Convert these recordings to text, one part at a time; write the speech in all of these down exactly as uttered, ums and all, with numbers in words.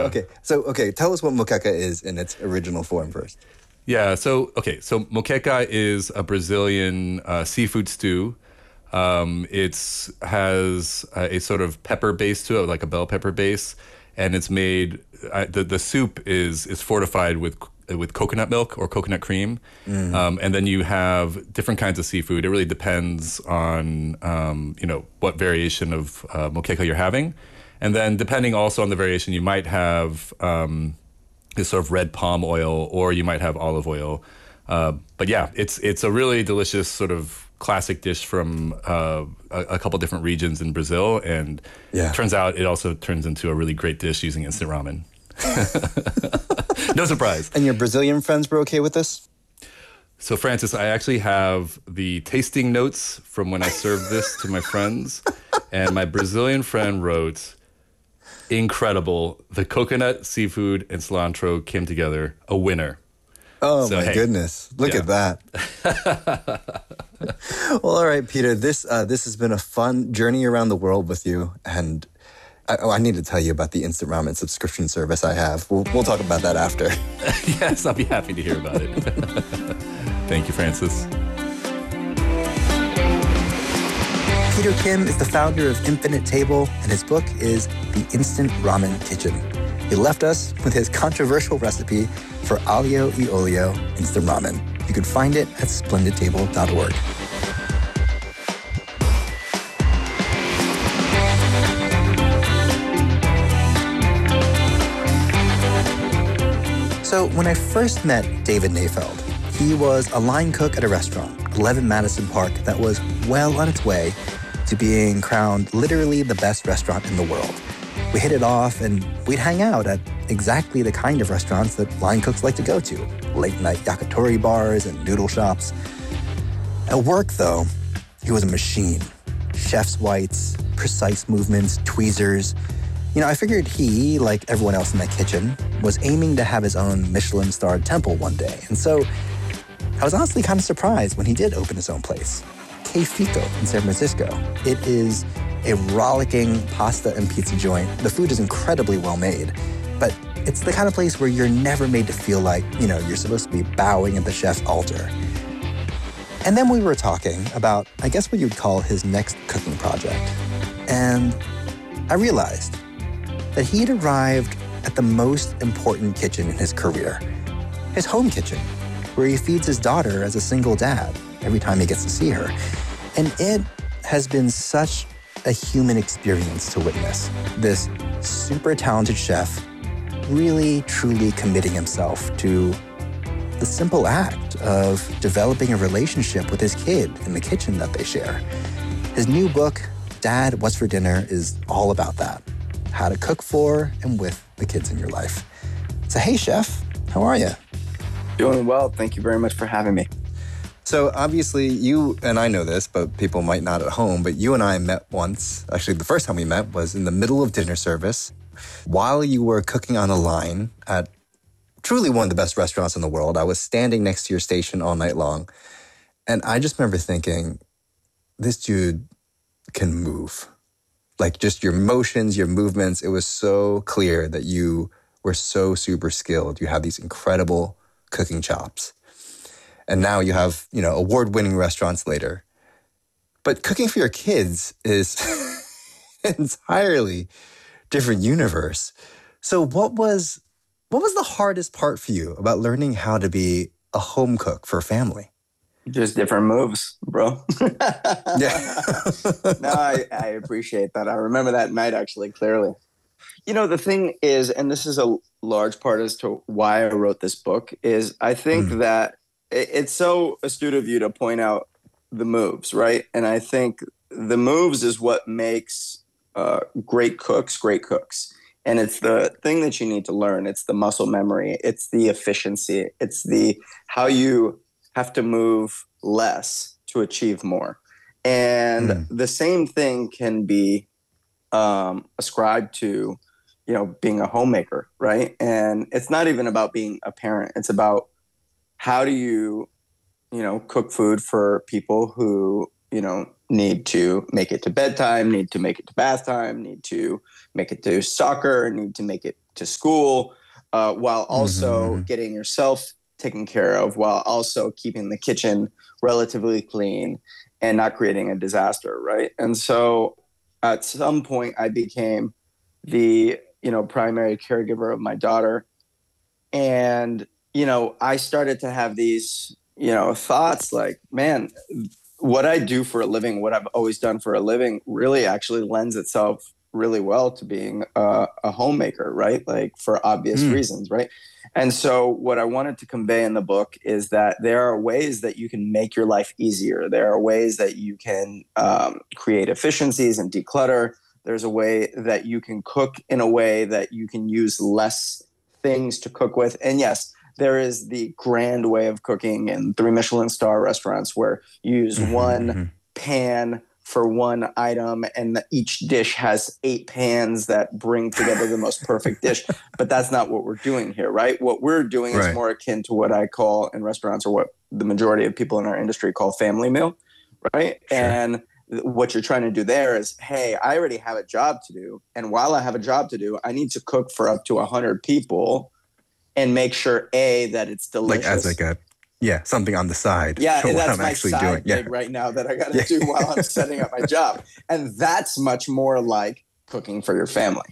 okay. So, okay, tell us what moqueca is in its original form first. Yeah. So, okay. So moqueca is a Brazilian uh, seafood stew. Um, it's has a, a sort of pepper base to it, like a bell pepper base, and it's made. Uh, the the soup is is fortified with with coconut milk or coconut cream, Mm. um, and then you have different kinds of seafood. It really depends on um, you know what variation of uh, moqueca you're having, and then depending also on the variation, you might have. Um, this sort of red palm oil, or you might have olive oil. Uh, but yeah, it's it's a really delicious sort of classic dish from uh, a, a couple different regions in Brazil, and Yeah. turns out it also turns into a really great dish using instant ramen. No surprise. And your Brazilian friends were okay with this? So Francis, I actually have the tasting notes from when I served this to my friends, and my Brazilian friend wrote, incredible. The coconut, seafood, and cilantro came together. A winner. Oh, So, my hey, goodness. Look yeah. at that. Well, all right, Peter, this uh, this has been a fun journey around the world with you. And I, oh, I need to tell you about the instant ramen subscription service I have. We'll, we'll talk about that after. Yes, I'll be happy to hear about it. Thank you, Francis. Peter Kim is the founder of Infinite Table, and his book is The Instant Ramen Kitchen. He left us with his controversial recipe for aglio e olio instant ramen. You can find it at splendid table dot org. So when I first met David Nayfeld, he was a line cook at a restaurant, eleven Madison Park, that was well on its way to being crowned literally the best restaurant in the world. We hit it off and we'd hang out at exactly the kind of restaurants that line cooks like to go to, late night yakitori bars and noodle shops. At work though, he was a machine. Chef's whites, precise movements, tweezers. You know, I figured he, like everyone else in that kitchen, was aiming to have his own Michelin-starred temple one day. And so I was honestly kind of surprised when he did open his own place, Que Fico in San Francisco. It is a rollicking pasta and pizza joint. The food is incredibly well made, but it's the kind of place where you're never made to feel like, you know, you're supposed to be bowing at the chef's altar. And then we were talking about, I guess what you'd call his next cooking project. And I realized that he had arrived at the most important kitchen in his career, his home kitchen, where he feeds his daughter as a single dad every time he gets to see her. And it has been such a human experience to witness. This super talented chef really, truly committing himself to the simple act of developing a relationship with his kid in the kitchen that they share. His new book, Dad, What's for Dinner, is all about that. How to cook for and with the kids in your life. So, hey, Chef, how are you? Doing well. Thank you very much for having me. So obviously you, and I know this, but people might not at home, but you and I met once. Actually, the first time we met was in the middle of dinner service while you were cooking on a line at truly one of the best restaurants in the world. I was standing next to your station all night long. And I just remember thinking, this dude can move. Like just your motions, your movements. It was so clear that you were so super skilled. You have these incredible cooking chops. And now you have, you know, award-winning restaurants later. But cooking for your kids is an entirely different universe. So what was what was the hardest part for you about learning how to be a home cook for a family? Just different moves, bro. Yeah. No, I, I appreciate that. I remember that night actually clearly. You know, the thing is, and this is a large part as to why I wrote this book, is I think Mm. that it, it's so astute of you to point out the moves, right? And I think the moves is what makes uh, great cooks great cooks. And it's the thing that you need to learn. It's the muscle memory. It's the efficiency. It's the how you have to move less to achieve more. And Mm. the same thing can be um, ascribed to, you know, being a homemaker, right? And it's not even about being a parent. It's about how do you, you know, cook food for people who you know, need to make it to bedtime, need to make it to bath time, need to make it to soccer, need to make it to school, uh, while also Mm-hmm. getting yourself taken care of, while also keeping the kitchen relatively clean and not creating a disaster, right? And so at some point I became the, you know, primary caregiver of my daughter. And, you know, I started to have these, you know, thoughts like, man, what I do for a living, what I've always done for a living really actually lends itself really well to being a, a homemaker, right? Like for obvious Mm. reasons, right? And so what I wanted to convey in the book is that there are ways that you can make your life easier. There are ways that you can um, create efficiencies and declutter. There's a way that you can cook in a way that you can use less things to cook with. And yes, there is the grand way of cooking in three Michelin star restaurants where you use Mm-hmm, one mm-hmm. pan for one item and each dish has eight pans that bring together the most perfect dish. But that's not what we're doing here, right? What we're doing Right. is more akin to what I call in restaurants, or what the majority of people in our industry call family meal, right? Sure. And what you're trying to do there is, hey, I already have a job to do. And while I have a job to do, I need to cook for up to one hundred people and make sure, A, that it's delicious. Like as like a, yeah, something on the side. Yeah, for and what that's I'm my actually side doing. gig Yeah. right now that I got to Yeah. do while I'm setting up my job. And that's much more like cooking for your family.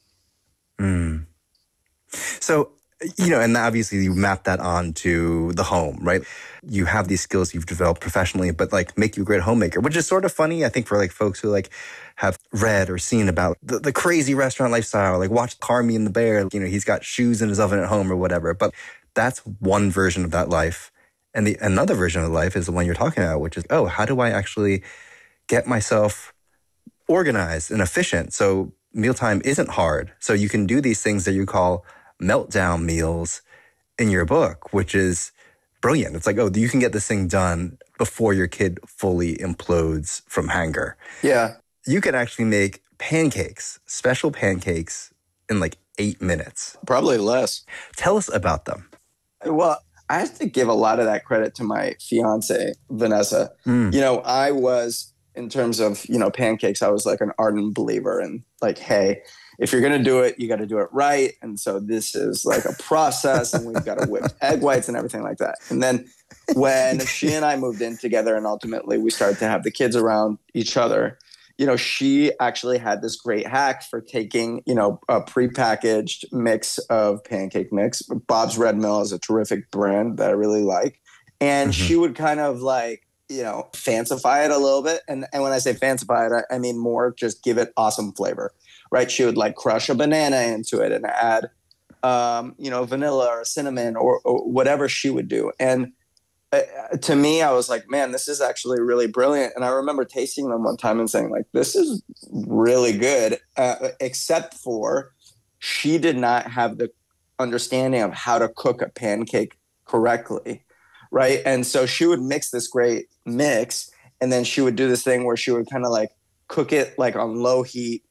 Mm. So, you know, and obviously you map that onto the home, right? You have these skills you've developed professionally, but like make you a great homemaker, which is sort of funny, I think, for like folks who like have read or seen about the, the crazy restaurant lifestyle, like watch Carmy and the Bear, you know, he's got shoes in his oven at home or whatever. But that's one version of that life. And the another version of life is the one you're talking about, which is, oh, how do I actually get myself organized and efficient so mealtime isn't hard? So you can do these things that you call meltdown meals in your book, which is brilliant. It's like, oh, you can get this thing done before your kid fully implodes from hunger. Yeah. You can actually make pancakes, special pancakes, in like eight minutes. Probably less. Tell us about them. Well, I have to give a lot of that credit to my fiance, Vanessa. Mm. You know, I was, in terms of, you know, pancakes, I was like an ardent believer in like, hey, if you're going to do it, you got to do it right. And so this is like a process and we've got to whip egg whites and everything like that. And then when she and I moved in together and ultimately we started to have the kids around each other, you know, she actually had this great hack for taking, you know, a prepackaged mix of pancake mix. Bob's Red Mill is a terrific brand that I really like. And Mm-hmm. she would kind of like, you know, fancify it a little bit. And, and when I say fancify it, I, I mean more just give it awesome flavor, right? She would like crush a banana into it and add, um, you know, vanilla or cinnamon or, or whatever she would do. And uh, to me, I was like, man, this is actually really brilliant. And I remember tasting them one time and saying like, this is really good, uh, except for she did not have the understanding of how to cook a pancake correctly. Right. And so she would mix this great mix and then she would do this thing where she would kind of like cook it like on low heat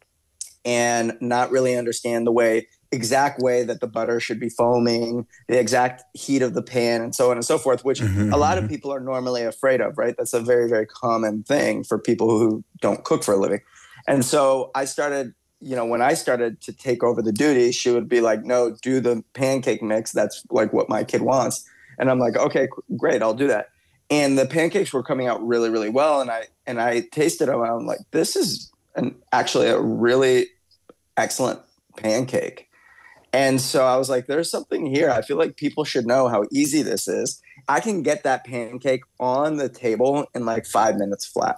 and not really understand the way exact way that the butter should be foaming, the exact heat of the pan and so on and so forth, which Mm-hmm, a lot mm-hmm. of people are normally afraid of. Right. That's a very, very common thing for people who don't cook for a living. And so I started, you know, when I started to take over the duty, she would be like, no, do the pancake mix. That's like what my kid wants. And I'm like, okay, great, I'll do that. And the pancakes were coming out really, really well. And I and I tasted them. And I'm like, this is an, actually a really excellent pancake. And so I was like, there's something here. I feel like people should know how easy this is. I can get that pancake on the table in like five minutes flat.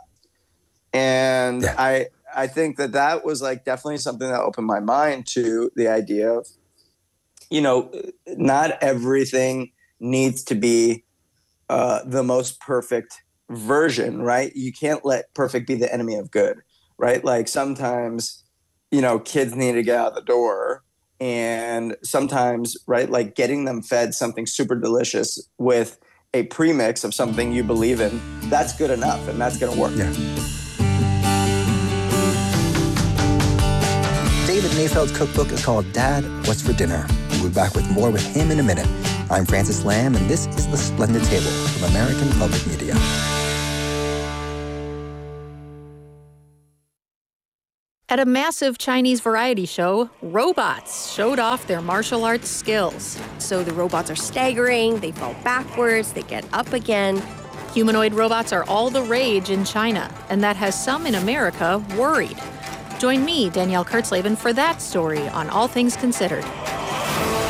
And Yeah. I I think that that was like definitely something that opened my mind to the idea of, you know, not everything needs to be uh, the most perfect version, right? You can't let perfect be the enemy of good, right? Like sometimes, you know, kids need to get out the door, and sometimes, right, like getting them fed something super delicious with a premix of something you believe in, that's good enough and that's going to work. Yeah. David Nayfeld's cookbook is called Dad, What's for Dinner? We'll be back with more with him in a minute. I'm Francis Lamb, and this is The Splendid Table from American Public Media. At a massive Chinese variety show, robots showed off their martial arts skills. So the robots are staggering, they fall backwards, they get up again. Humanoid robots are all the rage in China, and that has some in America worried. Join me, Danielle Kurtzleben, for that story on All Things Considered.